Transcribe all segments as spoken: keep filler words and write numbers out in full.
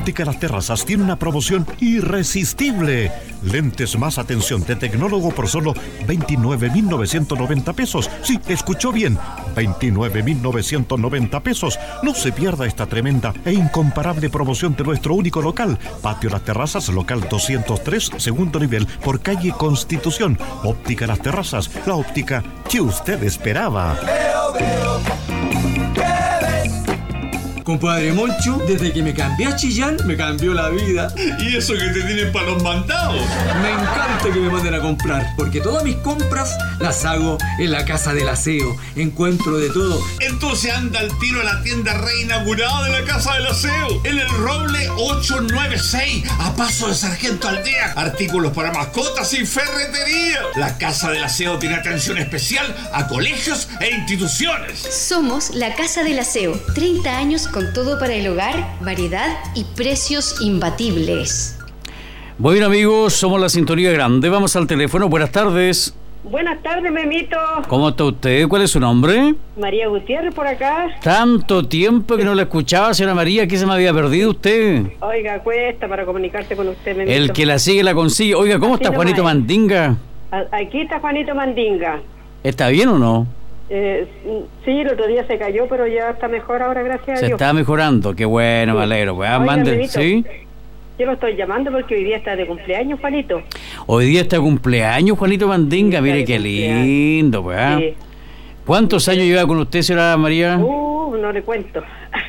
Óptica Las Terrazas tiene una promoción irresistible. Lentes más atención de tecnólogo por solo veintinueve mil novecientos noventa pesos. Sí, escuchó bien, veintinueve mil novecientos noventa pesos. No se pierda esta tremenda e incomparable promoción de nuestro único local. Patio Las Terrazas, local doscientos tres, segundo nivel, por calle Constitución. Óptica Las Terrazas, la óptica que usted esperaba. Veo, veo, ¿qué ves? Compadre Moncho, desde que me cambié a Chillán, me cambió la vida. ¿Y eso que te tienen para los mandados? Me encanta que me manden a comprar, porque todas mis compras las hago en la Casa del Aseo. Encuentro de todo. Entonces anda al tiro a la tienda reinaugurada de la Casa del Aseo, en el Roble ochocientos noventa y seis, a paso de Sargento Aldea. Artículos para mascotas y ferretería. La Casa del Aseo tiene atención especial a colegios e instituciones. Somos la Casa del Aseo, treinta años con todo para el hogar, variedad y precios imbatibles. Bueno, amigos, somos la Sintonía Grande. Vamos al teléfono. Buenas tardes. Buenas tardes, Memito. ¿Cómo está usted? ¿Cuál es su nombre? María Gutiérrez, por acá. Tanto tiempo que no la escuchaba, señora María. ¿Qué se me había perdido usted? Oiga, cuesta para comunicarse con usted, Memito. El que la sigue la consigue. Oiga, ¿cómo Así está nomás Juanito es. Mandinga? A- Aquí está Juanito Mandinga. ¿Está bien o no? Eh, sí, el otro día se cayó, pero ya está mejor ahora, gracias Se a Dios. está mejorando. Qué bueno, me alegro. Pues, ah, Oiga, mande- Memito, ¿sí? Yo lo estoy llamando porque hoy día está de cumpleaños, Juanito. Hoy día está cumpleaños Juanito Mandinga. Sí, Mire está qué de cumpleaños. lindo, pues. ¿ah? Sí. ¿Cuántos años lleva con usted, señora María? Uh, no le cuento.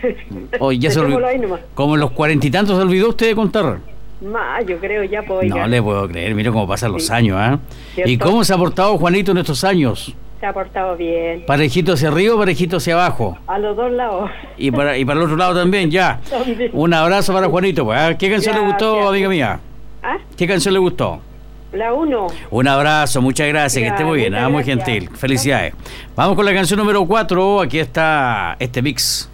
Hoy ya se olvidó. Dejémoslo ahí nomás. Como los cuarenta y tantos se olvidó usted de contar. Más, yo creo ya, pues, oiga. No le puedo creer, mire cómo pasan los Sí. años, ¿ah? Cierto. ¿Y cómo se ha portado Juanito en estos años? Se ha portado bien. ¿Parejito hacia arriba o parejito hacia abajo? A los dos lados. Y para, y para el otro lado también, ya. También. Un abrazo para Juanito, pues, ¿ah? ¿Qué canción le gustó, Gracias. amiga mía? ¿Ah? ¿Qué canción le gustó? La uno. Un abrazo, muchas gracias, Ya, que esté muy bien, muchas ah, muy gracias. gentil. Felicidades. Vamos con la canción número cuatro, aquí está este mix.